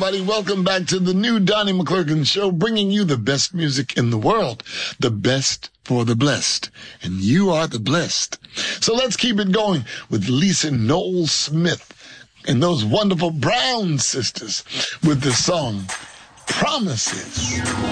everybody. Welcome back to the new Donnie McClurkin Show, bringing you the best music in the world, the best for the blessed, and you are the blessed. So let's keep it going with Lisa Noel Smith and those wonderful Brown sisters with the song Promises.